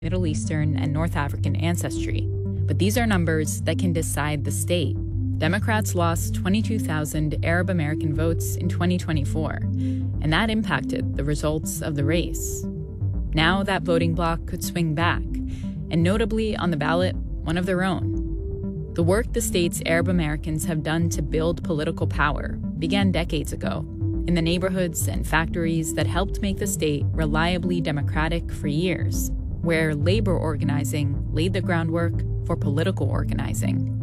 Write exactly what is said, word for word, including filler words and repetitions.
Middle Eastern, and North African ancestry. But these are numbers that can decide the state. Democrats lost twenty-two thousand Arab American votes in twenty twenty-four, and that impacted the results of the race. Now that voting bloc could swing back, and notably on the ballot, one of their own. The work the state's Arab Americans have done to build political power began decades ago, in the neighborhoods and factories that helped make the state reliably democratic for years, where labor organizing laid the groundwork for political organizing.